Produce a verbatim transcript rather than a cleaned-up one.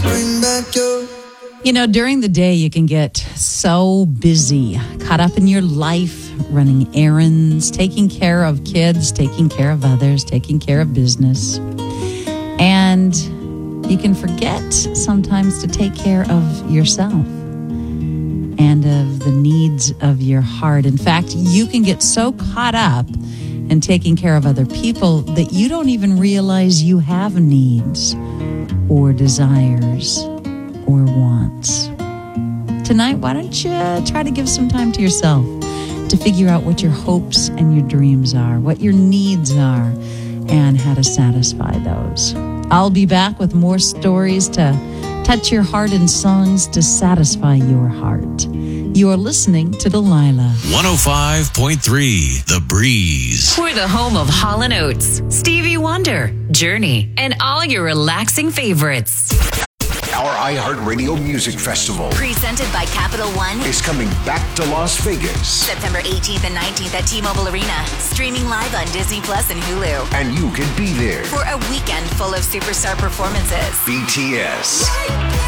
bring back your... You know, during the day, you can get so busy, caught up in your life, running errands, taking care of kids, taking care of others, taking care of business. And you can forget sometimes to take care of yourself and of the needs of your heart. In fact, you can get so caught up in taking care of other people that you don't even realize you have needs or desires or wants. Tonight, why don't you try to give some time to yourself to figure out what your hopes and your dreams are, what your needs are, and how to satisfy those. I'll be back with more stories to touch your heart and songs to satisfy your heart. You are listening to Delilah. one oh five point three The Breeze. We're the home of Hall and Oates, Stevie Wonder, Journey, and all your relaxing favorites. Our iHeartRadio Music Festival presented by Capital One is coming back to Las Vegas. September eighteenth and nineteenth at T-Mobile Arena. Streaming live on Disney Plus and Hulu. And you can be there for a weekend full of superstar performances. B T S,